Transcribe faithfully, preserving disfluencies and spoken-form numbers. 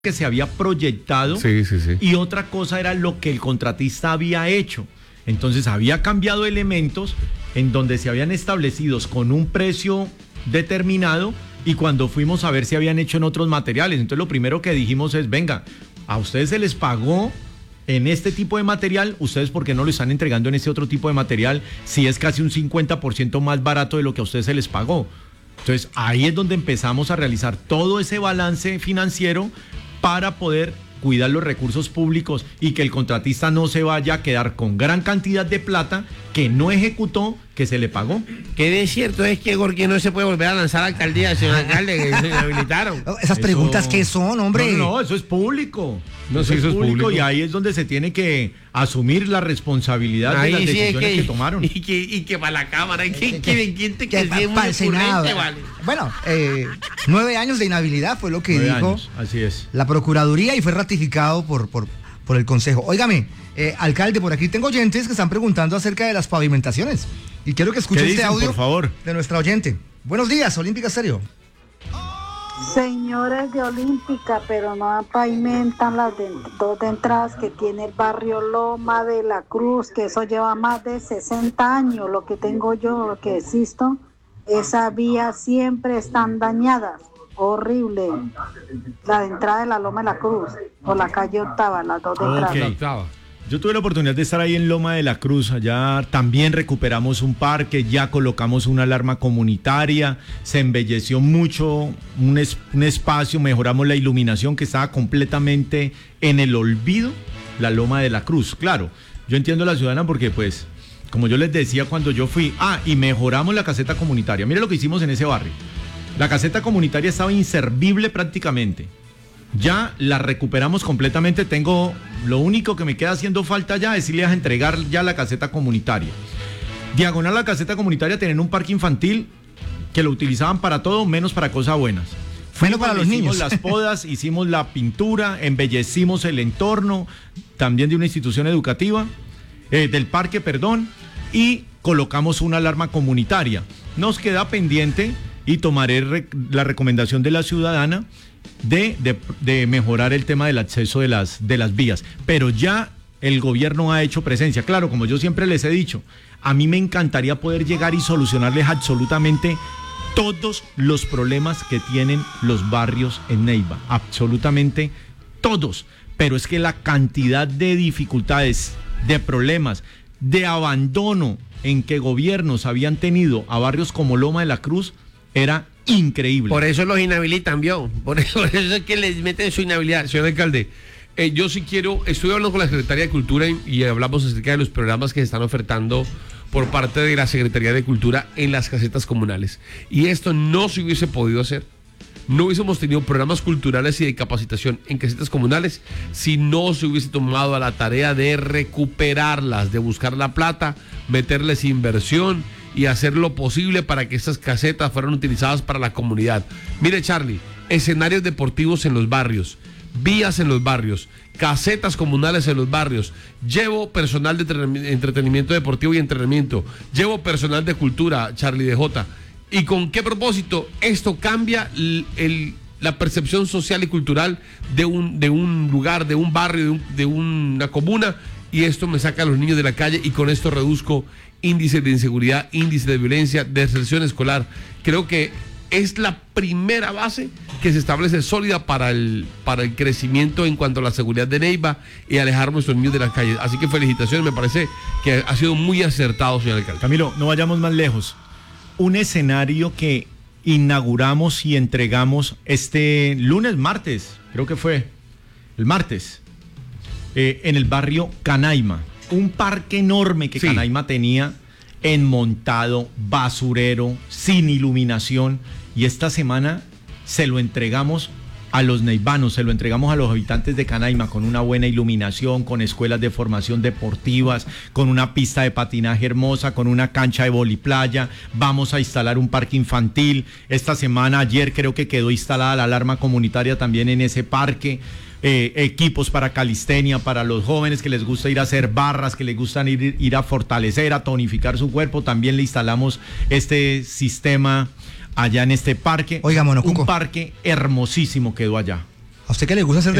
que se había proyectado, sí, sí, sí. y otra cosa era lo que el contratista había hecho. Entonces había cambiado elementos en donde se habían establecido con un precio determinado, y cuando fuimos a ver si habían hecho en otros materiales, entonces lo primero que dijimos es, venga, a ustedes se les pagó en este tipo de material, ustedes por qué no lo están entregando en este otro tipo de material si es casi un cincuenta por ciento más barato de lo que a ustedes se les pagó. Entonces ahí es donde empezamos a realizar todo ese balance financiero para poder cuidar los recursos públicos y que el contratista no se vaya a quedar con gran cantidad de plata que no ejecutó, que se le pagó. Que de cierto es que Gorky no se puede volver a lanzar a la alcaldía, señor alcalde, que se inhabilitaron. Esas Eso... preguntas, ¿qué son, hombre? No, no, eso es público. No, eso sí, es eso es público, público. Y ahí es donde se tiene que asumir la responsabilidad Ahí de las sí decisiones que, que tomaron. Y que, y que para la Cámara, y que, que, que, que, que que para el Senado. vale. Bueno, eh, nueve años de inhabilidad fue lo que Nueve dijo años, así es. la Procuraduría y fue ratificado por, por, por el Consejo. Óigame, eh, alcalde, por aquí tengo oyentes que están preguntando acerca de las pavimentaciones y quiero que escuche ¿Qué este dicen, audio por favor? de nuestra oyente. Buenos días, Olímpica Estéreo. Señores de Olímpica, pero no pavimentan las de, dos de entradas que tiene el barrio Loma de la Cruz, que eso lleva más de sesenta años, lo que tengo yo, lo que existo, esas vías siempre están dañadas, horrible. La de entrada de la Loma de la Cruz, o la calle Octava, las dos de entrada. Ok. Yo tuve la oportunidad de estar ahí en Loma de la Cruz, allá también recuperamos un parque, ya colocamos una alarma comunitaria, se embelleció mucho un, es, un espacio, mejoramos la iluminación que estaba completamente en el olvido, la Loma de la Cruz. Claro, yo entiendo a la ciudadana porque pues, como yo les decía cuando yo fui, ah, y mejoramos la caseta comunitaria. Mire lo que hicimos en ese barrio. La caseta comunitaria estaba inservible prácticamente. Ya la recuperamos completamente. Tengo, lo único que me queda haciendo falta ya es irles a entregar ya la caseta comunitaria. Diagonal a la caseta comunitaria tienen un parque infantil que lo utilizaban para todo menos para cosas buenas. Bueno, para los hicimos niños. las podas, hicimos la pintura, embellecimos el entorno también de una institución educativa, eh, del parque, perdón, y colocamos una alarma comunitaria. Nos queda pendiente y tomaré re- la recomendación de la ciudadana De, de, de mejorar el tema del acceso de las, de las vías, pero ya el gobierno ha hecho presencia. Claro, como yo siempre les he dicho, a mí me encantaría poder llegar y solucionarles absolutamente todos los problemas que tienen los barrios en Neiva, absolutamente todos, pero es que la cantidad de dificultades, de problemas, de abandono en que gobiernos habían tenido a barrios como Loma de la Cruz era increíble. Por eso los inhabilitan, ¿vio? Por eso, por eso es que les meten su inhabilidad. Señor alcalde, eh, yo sí quiero, estuve hablando con la Secretaría de Cultura y, y hablamos acerca de los programas que se están ofertando por parte de la Secretaría de Cultura en las casetas comunales. Y esto no se hubiese podido hacer. No hubiésemos tenido programas culturales y de capacitación en casetas comunales si no se hubiese tomado a la tarea de recuperarlas, de buscar la plata, meterles inversión y hacer lo posible para que estas casetas fueran utilizadas para la comunidad. Mire, Charlie, escenarios deportivos en los barrios, vías en los barrios, casetas comunales en los barrios, llevo personal de entretenimiento deportivo y entrenamiento, llevo personal de cultura, Charlie D J. ¿Y con qué propósito? Esto cambia el, el, la percepción social y cultural de un, de un lugar, de un barrio, de, un, de una comuna, y esto me saca a los niños de la calle y con esto reduzco índices de inseguridad, índices de violencia, deserción escolar. Creo que es la primera base que se establece sólida para el, para el crecimiento en cuanto a la seguridad de Neiva y alejar a nuestros niños de las calles. Así que felicitaciones, me parece que ha sido muy acertado, señor alcalde. Camilo, no vayamos más lejos. Un escenario que inauguramos y entregamos este lunes, martes, creo que fue el martes, eh, en el barrio Canaima. Un parque enorme que sí. Canaima tenía, enmontado, basurero, sin iluminación, y esta semana se lo entregamos a los neivanos, se lo entregamos a los habitantes de Canaima con una buena iluminación, con escuelas de formación deportivas, con una pista de patinaje hermosa, con una cancha de voliplaya. Vamos a instalar un parque infantil. Esta semana, ayer creo que quedó instalada la alarma comunitaria también en ese parque. Eh, equipos para calistenia, para los jóvenes que les gusta ir a hacer barras, que les gustan ir, ir a fortalecer, a tonificar su cuerpo. También le instalamos este sistema allá en este parque. Oiga, Monocuco. Un parque hermosísimo quedó allá. ¿A usted qué le gusta hacer